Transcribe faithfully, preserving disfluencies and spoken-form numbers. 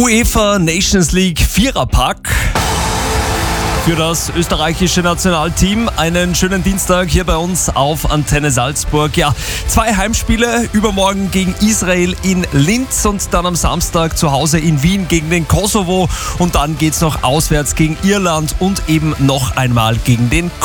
UEFA Nations League Viererpack für das österreichische Nationalteam. Einen schönen Dienstag hier bei uns auf Antenne Salzburg. Ja, zwei Heimspiele, übermorgen gegen Israel in Linz und dann am Samstag zu Hause in Wien gegen den Kosovo. Und dann geht's noch auswärts gegen Irland und eben noch einmal gegen den